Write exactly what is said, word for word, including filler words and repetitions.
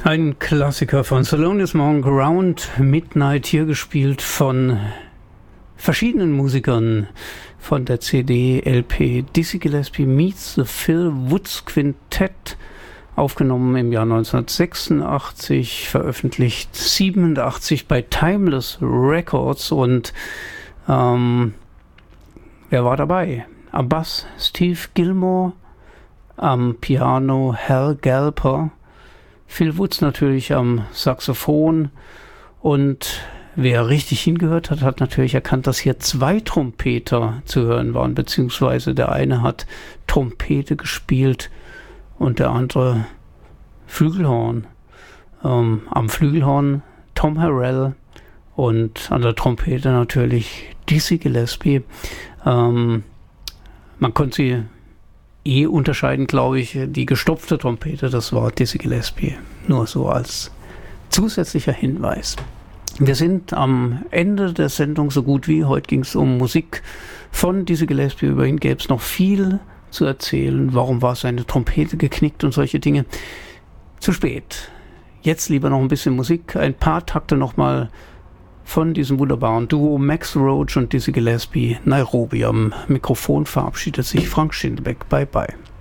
Ein Klassiker von Thelonious Monk, Round Midnight, hier gespielt von verschiedenen Musikern von der C D L P Dizzy Gillespie Meets the Phil Woods Quintett, aufgenommen im Jahr neunzehnhundertsechsundachtzig, veröffentlicht siebenundachtzig bei Timeless Records. Und ähm, wer war dabei? Am Bass Steve Gilmore, am Piano Hal Galper, Phil Woods natürlich am Saxophon, und wer richtig hingehört hat, hat natürlich erkannt, dass hier zwei Trompeter zu hören waren, beziehungsweise der eine hat Trompete gespielt und der andere Flügelhorn. Ähm, am Flügelhorn Tom Harrell und an der Trompete natürlich Dizzy Gillespie. Ähm, man konnte sie eh unterscheiden, glaube ich. Die gestopfte Trompete, das war Dizzy Gillespie. Nur so als zusätzlicher Hinweis. Wir sind am Ende der Sendung so gut wie. Heute ging es um Musik von Dizzy Gillespie. Über ihn gäbe es noch viel zu erzählen. Warum war seine Trompete geknickt und solche Dinge. Zu spät. Jetzt lieber noch ein bisschen Musik. Ein paar Takte nochmal von diesem wunderbaren Duo Max Roach und Dizzy Gillespie. Nairobi. Am Mikrofon verabschiedet sich Frank Schindelbeck. Bye bye.